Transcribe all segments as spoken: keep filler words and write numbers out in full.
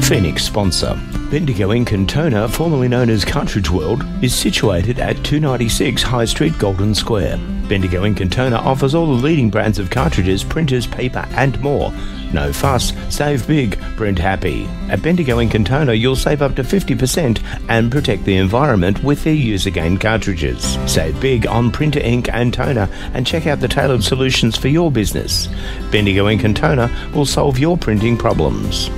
Phoenix sponsor. Bendigo Ink and Toner, formerly known as Cartridge World, is situated at two ninety-six High Street, Golden Square. Bendigo Ink and Toner offers all the leading brands of cartridges, printers, paper and more. No fuss, save big, print happy. At Bendigo Ink and Toner, you'll save up to fifty percent and protect the environment with their use-again cartridges. Save big on printer ink and toner and check out the tailored solutions for your business. Bendigo Ink and Toner will solve your printing problems.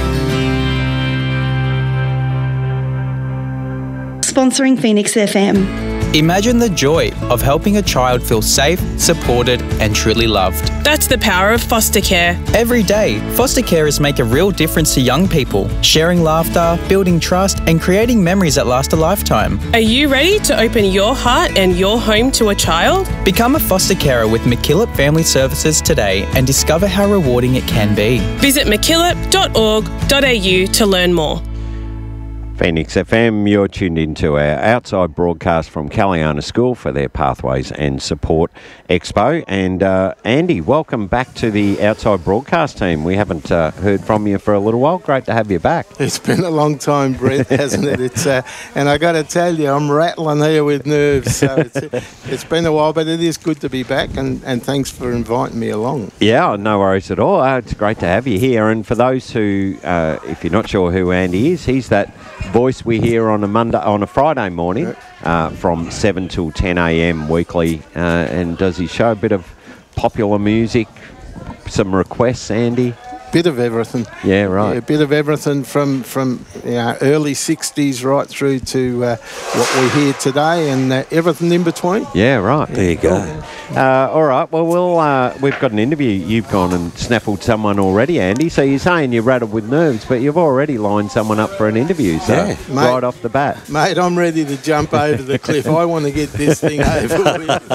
Sponsoring Phoenix F M. Imagine the joy of helping a child feel safe, supported and truly loved. That's the power of foster care. Every day, foster carers make a real difference to young people, sharing laughter, building trust and creating memories that last a lifetime. Are you ready to open your heart and your home to a child? Become a foster carer with MacKillop Family Services today and discover how rewarding it can be. Visit mackillop dot org dot a u to learn more. Phoenix F M, you're tuned into our outside broadcast from Caliana School for their Pathways and Support Expo. And uh, Andy, welcome back to the outside broadcast team. We haven't uh, heard from you for a little while. Great to have you back. It's been a long time, Brett, hasn't it? It's uh, and I got to tell you, I'm rattling here with nerves. So it's, it's been a while, but it is good to be back. And, and thanks for inviting me along. Yeah, no worries at all. Uh, it's great to have you here. And for those who, uh, if you're not sure who Andy is, he's that voice we hear on a Monday, on a Friday morning, uh, from seven till ten a m weekly, uh, and does he show a bit of popular music, some requests, Andy? Bit of everything. Yeah, right. Yeah, a bit of everything from from you know, early sixties right through to uh, what we hear today, and uh, everything in between. Yeah, right. There you go. Uh, all right. Well, we'll uh, we've got an interview. You've gone and snaffled someone already, Andy. So you're saying you're rattled with nerves, but you've already lined someone up for an interview. So Yeah. Mate, right off the bat, Mate, I'm ready to jump over the cliff. I want to get this thing over with.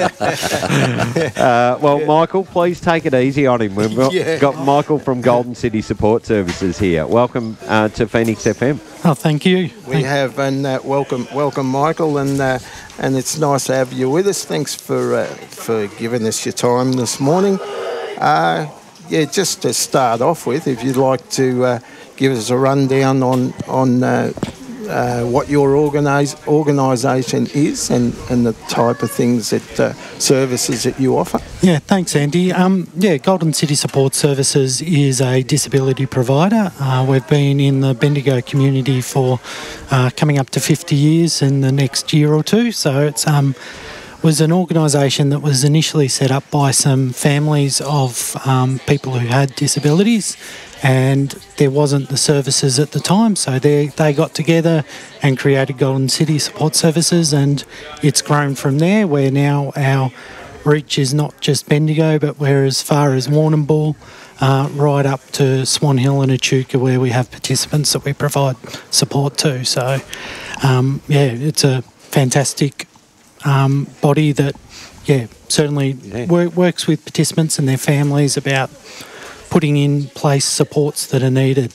uh, well, yeah. Michael, please take it easy on him. We've got, Yeah. got Michael from Golden City Support Services here. Welcome uh, to Phoenix F M. Oh, thank you. We Thank have, and uh, welcome, welcome, Michael, and uh, and it's nice to have you with us. Thanks for uh, for giving us your time this morning. Uh, yeah, just to start off with, if you'd like to uh, give us a rundown on on uh, uh, what your organise, organisation is and, and the type of things that uh, services that you offer. Yeah, thanks, Andy. Um, yeah, Golden City Support Services is a disability provider. Uh, we've been in the Bendigo community for uh, coming up to fifty years in the next year or two. So it's um, was an organisation that was initially set up by some families of um, people who had disabilities, and there wasn't the services at the time, so they they got together and created Golden City Support Services, and it's grown from there, where now our reach is not just Bendigo, but we're as far as Warrnambool, uh, right up to Swan Hill and Echuca, where we have participants that we provide support to. So, um, yeah, it's a fantastic um, body that, yeah, certainly Yeah. wor- works with participants and their families about putting in place supports that are needed.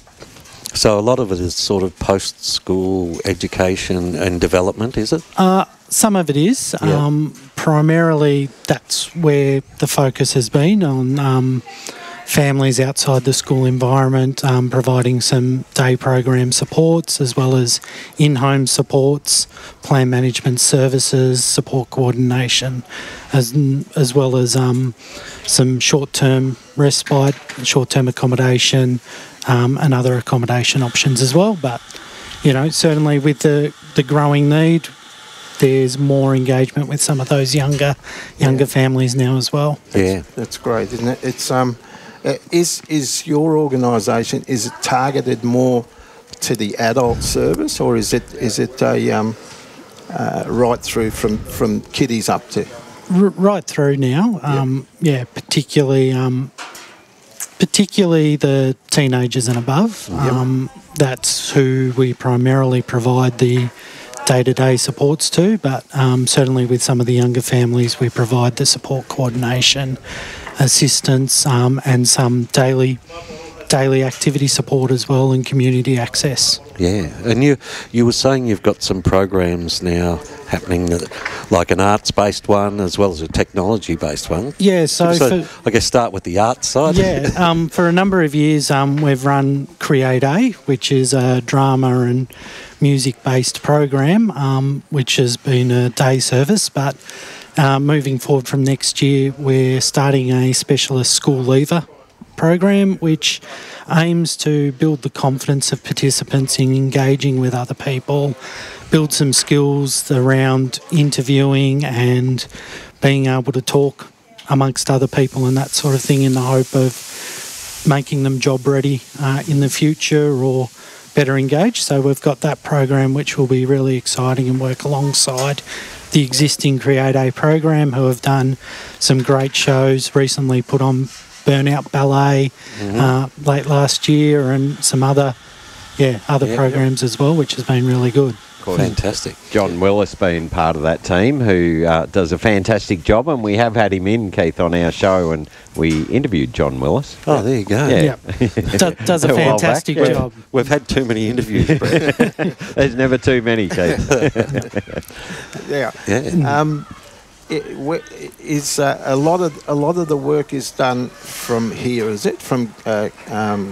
So a lot of it is sort of post-school education and development, is it? Uh, some of it is. Yeah. Um, primarily, that's where the focus has been on um, families outside the school environment, um, providing some day program supports as well as in-home supports, plan management services, support coordination, as as well as um, some short-term respite, short-term accommodation, um, and other accommodation options as well. But, you know, certainly with the, the growing need, there's more engagement with some of those younger younger Yeah. families now as well. Yeah. That's great, isn't it? It's um, uh, is is your organisation, is it targeted more to the adult service, or is it is it a um, uh, right through from from kiddies up to? R- right through now, um, yeah, particularly um, particularly the teenagers and above. Yep. Um, that's who we primarily provide the day-to-day supports to, but um, certainly with some of the younger families, we provide the support coordination, assistance, um, and some daily daily activity support as well and community access. Yeah, and you you were saying you've got some programs now happening, that, like an arts-based one as well as a technology-based one. Yeah, so, so for, I guess start with the arts side. Yeah, um, for a number of years um, we've run Create A, which is a drama and music-based program, um, which has been a day service, but uh, moving forward from next year we're starting a specialist school leaver program which aims to build the confidence of participants in engaging with other people, build some skills around interviewing and being able to talk amongst other people and that sort of thing, in the hope of making them job ready uh, in the future or better engaged. So we've got that program which will be really exciting and work alongside the existing Create A program, who have done some great shows, recently put on Burnout Ballet mm-hmm. uh, late last year, and some other yeah other yeah, programs yeah. as well, which has been really good. Fantastic. John Willis being part of that team, who uh, does a fantastic job, and we have had him in, Keith, on our show, and we interviewed John Willis. Oh, there you go. Yeah. yeah. Do, does a fantastic back, job. We've, we've had too many interviews, Brett. There's never too many, Keith. yeah. yeah. Um, it, is uh, a lot of a lot of the work is done from here, is it? From uh, um,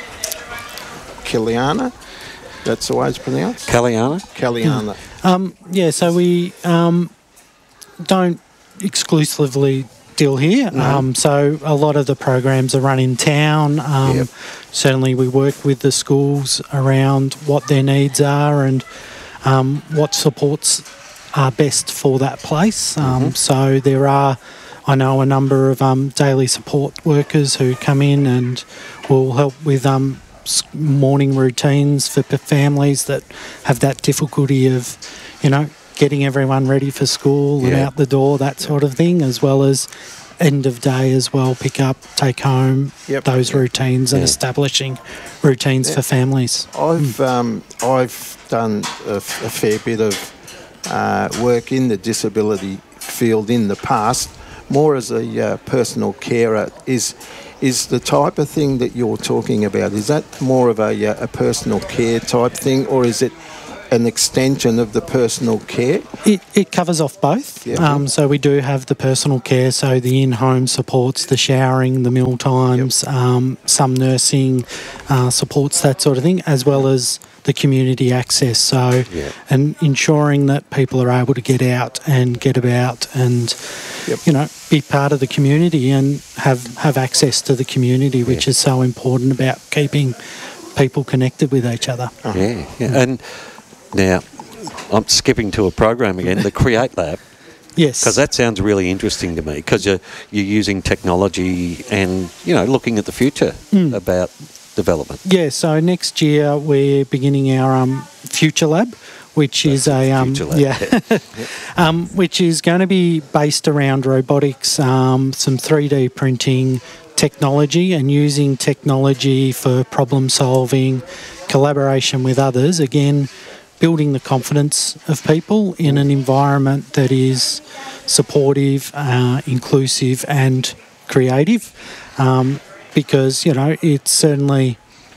Kiliana? That's the way it's pronounced? Kaliana? Kaliana. Mm. Um, yeah, so we um, don't exclusively deal here. No. Um, so a lot of the programs are run in town. Um, yep. Certainly we work with the schools around what their needs are and um, what supports are best for that place. Um, mm-hmm. So there are, I know, a number of um, daily support workers who come in and will help with um, morning routines for families that have that difficulty of, you know, getting everyone ready for school yeah. and out the door, that sort of thing, as well as end of day as well, pick up, take home, yep. those routines yeah. and establishing routines yeah. for families. I've mm. um, I've done a, f- a fair bit of uh, work in the disability field in the past, more as a uh, personal carer. Is Is the type of thing that you're talking about, is that more of a, a personal care type thing, or is it an extension of the personal care? It, it covers off both. Yeah. Um, so we do have the personal care, so the in-home supports, the showering, the meal times, yep. um, some nursing uh, supports, that sort of thing, as well as the community access. So, yeah. and ensuring that people are able to get out and get about and, yep. you know, be part of the community and have, have access to the community, which yeah. is so important about keeping people connected with each other. Uh-huh. Yeah, yeah. And now, I'm skipping to a program again, the Create Lab. Yes. Because that sounds really interesting to me, because you're, you're using technology and, you know, looking at the future mm. about development. Yeah, so next year we're beginning our um, Future Lab, which That's is a um, yeah, um, which is going to be based around robotics, um, some three D printing technology, and using technology for problem solving, collaboration with others. Again, building the confidence of people in an environment that is supportive, uh, inclusive, and creative. Um, because, you know, it's certainly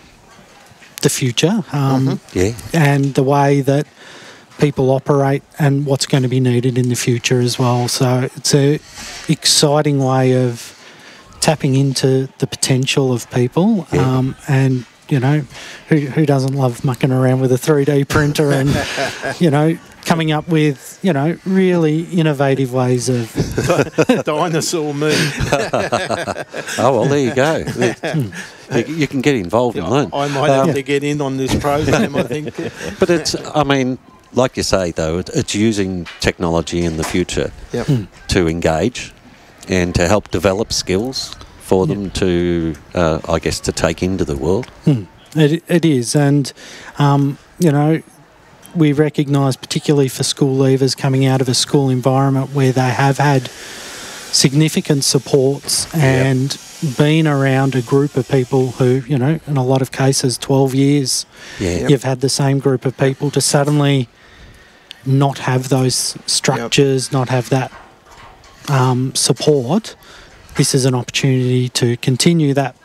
the future um, mm-hmm. yeah. and the way that people operate and what's going to be needed in the future as well. So it's a exciting way of tapping into the potential of people yeah. um, and, you know, who, who doesn't love mucking around with a three D printer and, you know, coming up with, you know, really innovative ways of... Dinosaur moon. Oh, well, there you go. you, you can get involved yeah, and learn. I might have um, to get in on this program, I think. But it's, I mean, like you say, though, it, it's using technology in the future yep. to engage and to help develop skills for them yep. to, uh, I guess, to take into the world. Hmm. It, it is. And, um, you know, we recognise, particularly for school leavers coming out of a school environment where they have had significant supports and yep. been around a group of people who, you know, in a lot of cases, twelve years, yeah. you've had the same group of people, to suddenly not have those structures, yep. not have that um, support. This is an opportunity to continue that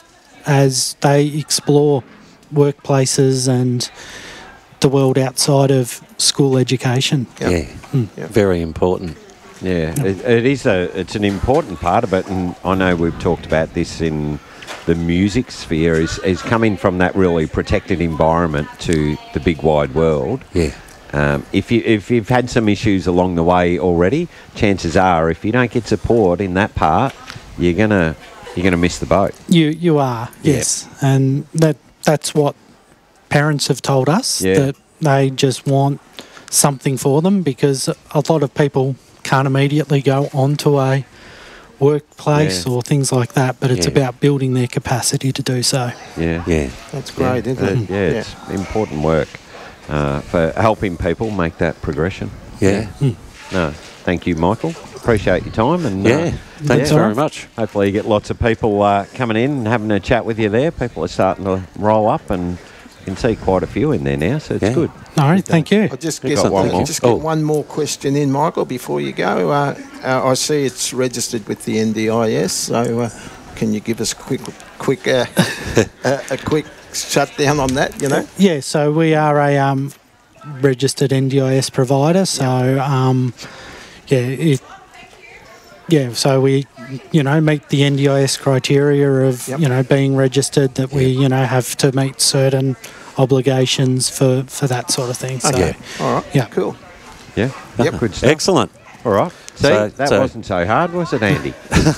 as they explore workplaces and the world outside of school education. Yep. Yeah, Mm. Yep. very important. Yeah, it, it is a. It's an important part of it, and I know we've talked about this in the music sphere. Is is coming from that really protected environment to the big wide world. Yeah. Um, if you if you've had some issues along the way already, chances are if you don't get support in that part, you're gonna you're gonna miss the boat. You you are, yes. And that that's what parents have told us, Yeah. that they just want something for them, because a lot of people can't immediately go onto a workplace Yeah. or things like that, but it's Yeah. about building their capacity to do so. Yeah, Yeah. That's great, yeah. isn't Uh, it? yeah, it's important work uh, for helping people make that progression. Yeah. No, thank you, Michael. Appreciate your time, and uh, Yeah. Thanks Yeah. very much. hopefully you get lots of people uh, coming in and having a chat with you there. People are starting to roll up, and you can see quite a few in there now, so it's Yeah. good. All right, thank you. I'll just We've get, got one uh, more. just get Oh. one more question in, Michael, before you go. Uh, uh, I see it's registered with the N D I S, so uh, can you give us a quick, quick, uh, a, a quick shutdown on that? You know, Yeah, so we are a um, registered N D I S provider. So, um, yeah, it, yeah, so we, you know, meet the N D I S criteria of, Yep. you know, being registered, that we, you know, have to meet certain obligations for, for that sort of thing. So, okay, all right, yeah. cool. Yeah, Yep. good stuff. Excellent. All right. See, So- that so- wasn't so hard, was it, Andy?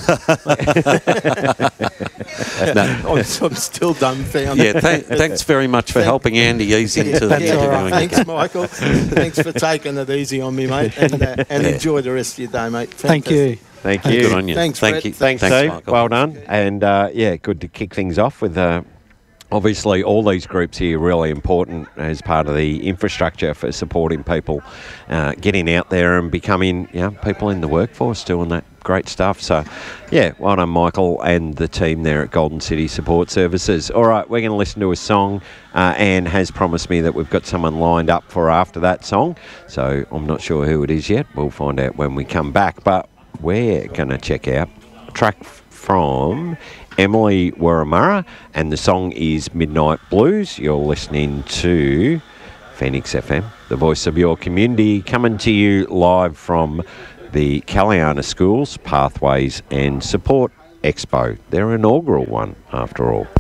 I'm, I'm still dumbfounded. Yeah, th- thanks very much for helping Andy ease into the That's all interviewing. right. Thanks, Michael. Thanks for taking it easy on me, mate, and, uh, and enjoy the rest of your day, mate. Thank you. Thank Thank you. Good on you. Thanks, Thank Brett. you. Thanks, Thanks, Steve. Michael. Well done. And uh, yeah, good to kick things off with. Uh, obviously, all these groups here are really important as part of the infrastructure for supporting people uh, getting out there and becoming, you know, people in the workforce doing that great stuff. So, yeah, well done, Michael, and the team there at Golden City Support Services. All right, we're going to listen to a song. Uh, Anne has promised me that we've got someone lined up for after that song. So I'm not sure who it is yet. We'll find out when we come back. But we're going to check out a track from Emily Warramurra, and the song is Midnight Blues. You're listening to Phoenix F M, the voice of your community, coming to you live from the Caliana Schools Pathways and Support Expo, their inaugural one, after all.